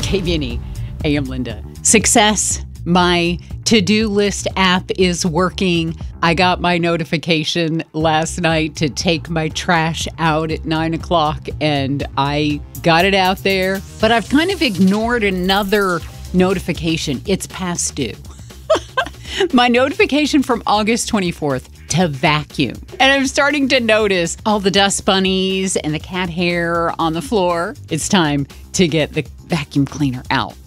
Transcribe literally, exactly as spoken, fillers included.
K V N E, I am Linda. Success. My to-do list app is working. I got my notification last night to take my trash out at nine o'clock, and I got it out there. But I've kind of ignored another notification. It's past due. My notification from August twenty-fourth to vacuum. And I'm starting to notice all the dust bunnies and the cat hair on the floor. It's time to get the vacuum cleaner out.